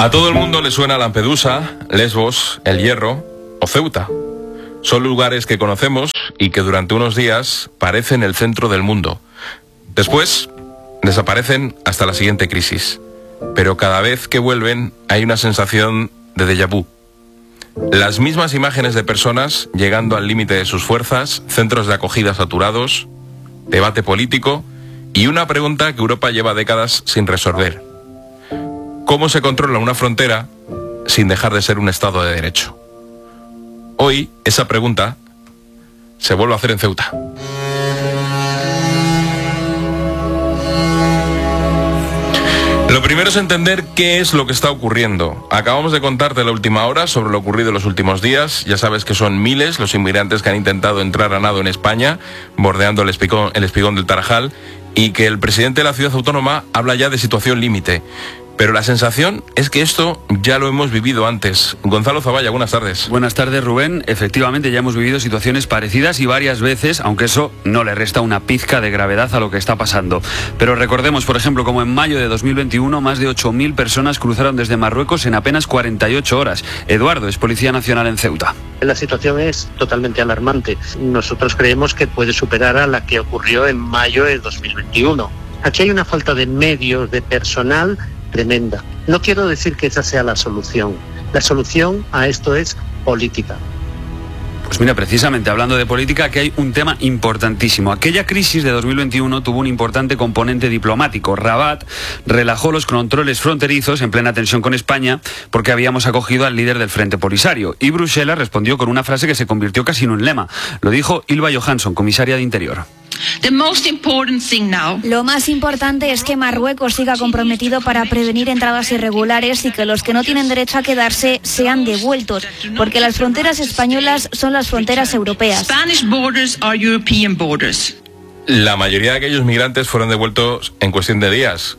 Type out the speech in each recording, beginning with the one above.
A todo el mundo le suena Lampedusa, Lesbos, El Hierro o Ceuta. Son lugares que conocemos y que durante unos días parecen el centro del mundo. Después desaparecen hasta la siguiente crisis. Pero cada vez que vuelven hay una sensación de déjà vu. Las mismas imágenes de personas llegando al límite de sus fuerzas, centros de acogida saturados, debate político y una pregunta que Europa lleva décadas sin resolver. ¿Cómo se controla una frontera sin dejar de ser un Estado de Derecho? Hoy, esa pregunta se vuelve a hacer en Ceuta. Lo primero es entender qué es lo que está ocurriendo. Acabamos de contarte la última hora sobre lo ocurrido en los últimos días. Ya sabes que son miles los inmigrantes que han intentado entrar a nado en España, bordeando el espigón del Tarajal, y que el presidente de la ciudad autónoma habla ya de situación límite. Pero la sensación es que esto ya lo hemos vivido antes. Gonzalo Zavalla, buenas tardes. Buenas tardes, Rubén. Efectivamente, ya hemos vivido situaciones parecidas y varias veces, aunque eso no le resta una pizca de gravedad a lo que está pasando. Pero recordemos, por ejemplo, como en mayo de 2021, más de 8.000 personas cruzaron desde Marruecos en apenas 48 horas. Eduardo es Policía Nacional en Ceuta. La situación es totalmente alarmante. Nosotros creemos que puede superar a la que ocurrió en mayo de 2021. Aquí hay una falta de medios, de personal tremenda. No quiero decir que esa sea la solución. La solución a esto es política. Pues mira, precisamente hablando de política, aquí hay un tema importantísimo. Aquella crisis de 2021 tuvo un importante componente diplomático. Rabat relajó los controles fronterizos en plena tensión con España porque habíamos acogido al líder del Frente Polisario. Y Bruselas respondió con una frase que se convirtió casi en un lema. Lo dijo Ylva Johansson, comisaria de Interior. Lo más importante es que Marruecos siga comprometido para prevenir entradas irregulares y que los que no tienen derecho a quedarse sean devueltos, porque las fronteras españolas son las fronteras europeas. La mayoría de aquellos migrantes fueron devueltos en cuestión de días.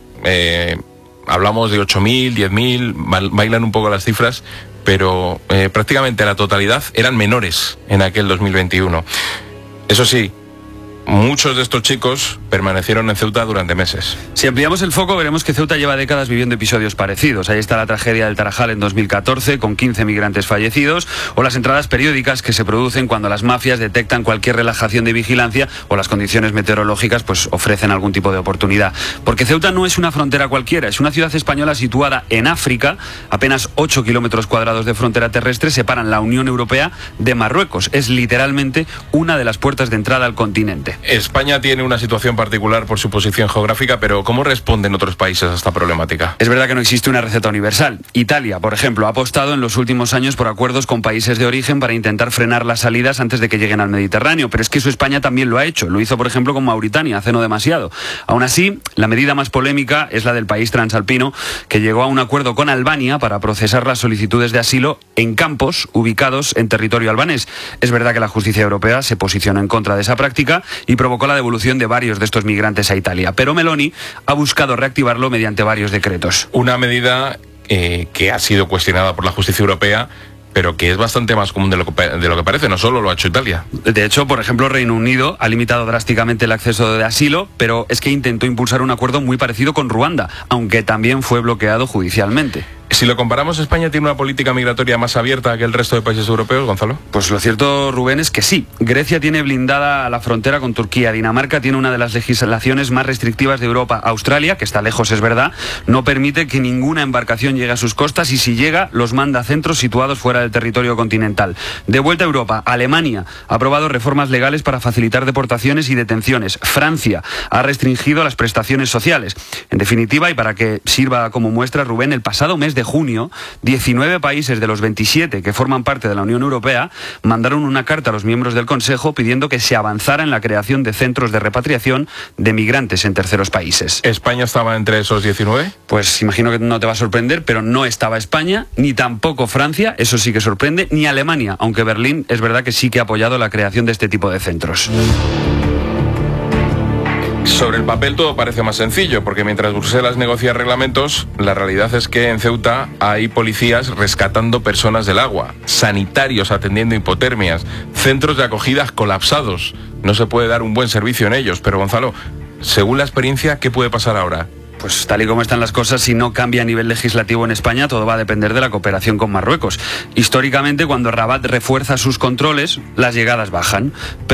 Hablamos de 8.000, 10.000, bailan un poco las cifras, pero prácticamente la totalidad eran menores en aquel 2021. Eso sí, muchos de estos chicos permanecieron en Ceuta durante meses. Si ampliamos el foco, veremos que Ceuta lleva décadas viviendo episodios parecidos. Ahí está la tragedia del Tarajal en 2014, con 15 migrantes fallecidos, o las entradas periódicas que se producen cuando las mafias detectan cualquier relajación de vigilancia o las condiciones meteorológicas pues ofrecen algún tipo de oportunidad. Porque Ceuta no es una frontera cualquiera, es una ciudad española situada en África. Apenas 8 kilómetros cuadrados de frontera terrestre separan la Unión Europea de Marruecos. Es literalmente una de las puertas de entrada al continente. España tiene una situación particular por su posición geográfica, pero ¿cómo responden otros países a esta problemática? Es verdad que no existe una receta universal. Italia, por ejemplo, ha apostado en los últimos años por acuerdos con países de origen para intentar frenar las salidas antes de que lleguen al Mediterráneo, pero es que eso España también lo ha hecho. Lo hizo, por ejemplo, con Mauritania hace no demasiado. Aún así, la medida más polémica es la del país transalpino, que llegó a un acuerdo con Albania para procesar las solicitudes de asilo en campos ubicados en territorio albanés. Es verdad que la justicia europea se posicionó en contra de esa práctica y provocó la devolución de varios de estos migrantes a Italia. Pero Meloni ha buscado reactivarlo mediante varios decretos. Una medida que ha sido cuestionada por la justicia europea, pero que es bastante más común de lo que parece. No solo lo ha hecho Italia. De hecho, por ejemplo, Reino Unido ha limitado drásticamente el acceso de asilo, pero es que intentó impulsar un acuerdo muy parecido con Ruanda, aunque también fue bloqueado judicialmente. Si lo comparamos, ¿España tiene una política migratoria más abierta que el resto de países europeos, Gonzalo? Pues lo cierto, Rubén, es que sí. Grecia tiene blindada la frontera con Turquía. Dinamarca tiene una de las legislaciones más restrictivas de Europa. Australia, que está lejos, es verdad, no permite que ninguna embarcación llegue a sus costas y si llega, los manda a centros situados fuera del territorio continental. De vuelta a Europa, Alemania ha aprobado reformas legales para facilitar deportaciones y detenciones. Francia ha restringido las prestaciones sociales. En definitiva, y para que sirva como muestra, Rubén, el pasado mes de junio, 19 países de los 27 que forman parte de la Unión Europea mandaron una carta a los miembros del Consejo pidiendo que se avanzara en la creación de centros de repatriación de migrantes en terceros países. ¿España estaba entre esos 19? Pues imagino que no te va a sorprender, pero no estaba España, ni tampoco Francia, eso sí que sorprende, ni Alemania, aunque Berlín es verdad que sí que ha apoyado la creación de este tipo de centros. Sobre el papel todo parece más sencillo, porque mientras Bruselas negocia reglamentos, la realidad es que en Ceuta hay policías rescatando personas del agua, sanitarios atendiendo hipotermias, centros de acogida colapsados. No se puede dar un buen servicio en ellos, pero Gonzalo, según la experiencia, ¿qué puede pasar ahora? pues tal y como están las cosas, si no cambia a nivel legislativo en España, todo va a depender de la cooperación con Marruecos. Históricamente, cuando Rabat refuerza sus controles, las llegadas bajan.